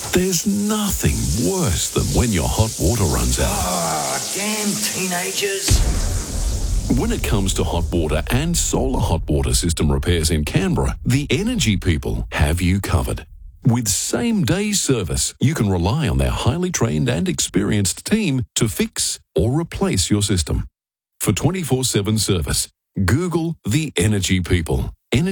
There's nothing worse than when your hot water runs out. Oh, damn teenagers. When it comes to hot water and solar hot water system repairs in Canberra, the Energy People have you covered. With same-day service, you can rely on their highly trained and experienced team to fix or replace your system. For 24/7 service, Google the Energy People.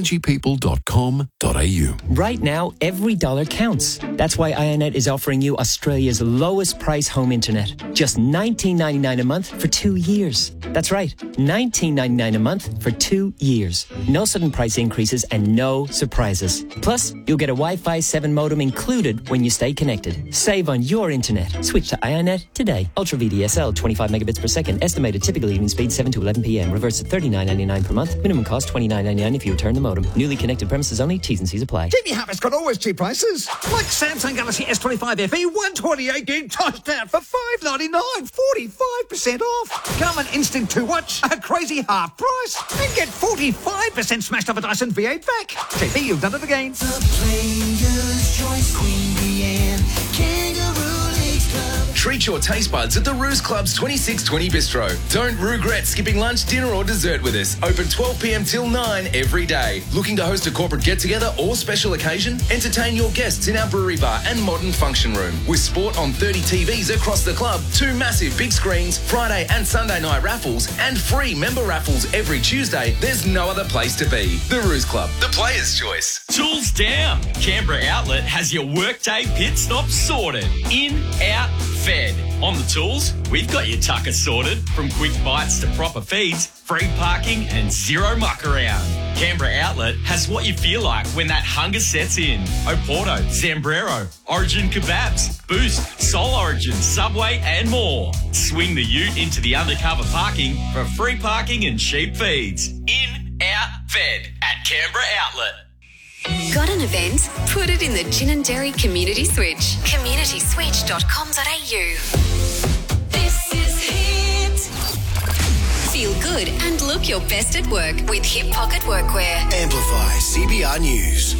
energypeople.com.au. Right now, every dollar counts. That's why IONET is offering you Australia's lowest price home internet. Just $19.99 a month for 2 years. That's right, $19.99 a month for 2 years. No sudden price increases and no surprises. Plus, you'll get a Wi-Fi 7 modem included when you stay connected. Save on your internet. Switch to IONET today. Ultra VDSL, 25 megabits per second. Estimated typical evening speed 7 to 11 p.m. Reverse at $39.99 per month. Minimum cost $29.99 if you return the modem. Newly connected premises only. T's and C's apply. Jimmy Harper's got always cheap prices. Like Samsung Galaxy S25 FE, 128 gig touchdown for $599, 45% off. Come and instant 2-watch, a crazy half price, and get 45% smashed up a Dyson V8 vac. JB, you've done it again. The Players' Choice, Queen Leanne, Kangaroo Leagues Club. Treat your taste buds at the Ruse Club's 2620 Bistro. Don't regret skipping lunch, dinner or dessert with us. Open 12 p.m. till 9 every day. Looking to host a corporate get-together or special occasion? Entertain your guests in our brewery bar and modern function room. With sport on 30 TVs across the club, 2 massive big screens, Friday and Sunday night raffles, and free member raffles every Tuesday, there's no other place to be. The Ruse Club, the Players' Choice. Tools down. Canberra Outlet has your workday pit stop sorted. In, out, fed. On the tools, we've got your tucker sorted. From quick bites to proper feeds, free parking and zero muck around. Canberra Outlet has what you feel like when that hunger sets in. Oporto, Zambrero, Origin Kebabs, Boost, Soul Origin, Subway and more. Swing the ute into the undercover parking for free parking and cheap feeds. In, out, fed at Canberra Outlet. Got an event? Put it in the Gin and Dairy Community Switch. communityswitch.com.au. This is Hit. Feel good and look your best at work with Hip Pocket Workwear. Amplify CBR News.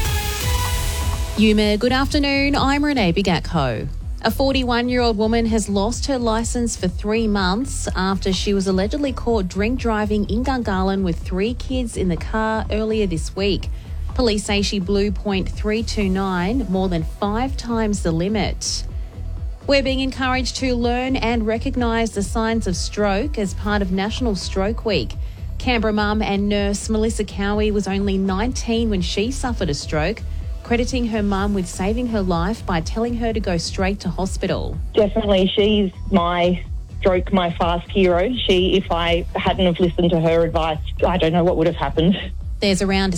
Yuma, good afternoon. I'm Renee Bigatko. A 41-year-old woman has lost her licence for 3 months after she was allegedly caught drink driving in Gungahlin with 3 kids in the car earlier this week. Police say she blew .329, more than 5 times the limit. We're being encouraged to learn and recognise the signs of stroke as part of National Stroke Week. Canberra mum and nurse Melissa Cowie was only 19 when she suffered a stroke, crediting her mum with saving her life by telling her to go straight to hospital. Definitely, she's my fast hero. If I hadn't have listened to her advice, I don't know what would have happened. There's around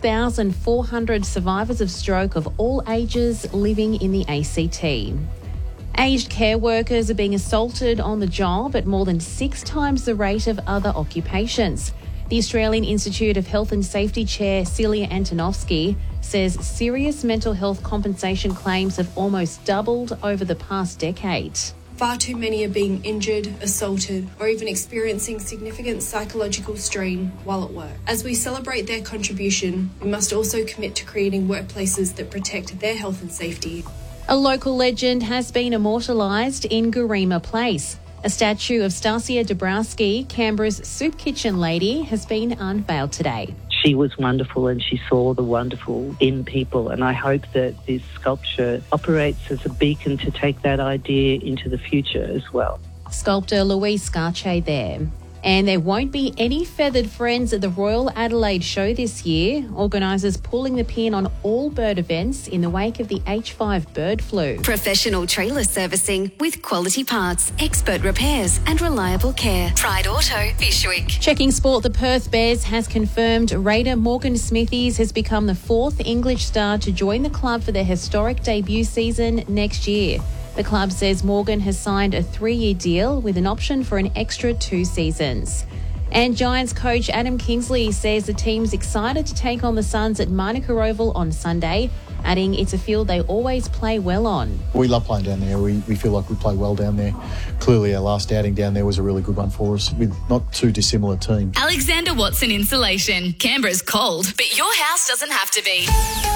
6,400 survivors of stroke of all ages living in the ACT. Aged care workers are being assaulted on the job at more than 6 times the rate of other occupations. The Australian Institute of Health and Safety Chair Celia Antonovsky says serious mental health compensation claims have almost doubled over the past decade. Far too many are being injured, assaulted, or even experiencing significant psychological strain while at work. As we celebrate their contribution, we must also commit to creating workplaces that protect their health and safety. A local legend has been immortalised in Garema Place. A statue of Stasia Dabrowski, Canberra's soup kitchen lady, has been unveiled today. She was wonderful and she saw the wonderful in people, and I hope that this sculpture operates as a beacon to take that idea into the future as well. Sculptor Louise Scarche there. And there won't be any feathered friends at the Royal Adelaide Show this year. Organisers pulling the pin on all bird events in the wake of the H5 bird flu. Professional trailer servicing with quality parts, expert repairs and reliable care. Pride Auto, Bishwick. Checking sport, the Perth Bears has confirmed Raider Morgan Smithies has become the 4th English star to join the club for their historic debut season next year. The club says Morgan has signed a 3-year deal with an option for an extra 2 seasons. And Giants coach Adam Kingsley says the team's excited to take on the Suns at Manuka Oval on Sunday, adding it's a field they always play well on. We love playing down there. We feel like we play well down there. Clearly our last outing down there was a really good one for us with not too dissimilar teams. Alexander Watson Insulation. Canberra's cold, but your house doesn't have to be.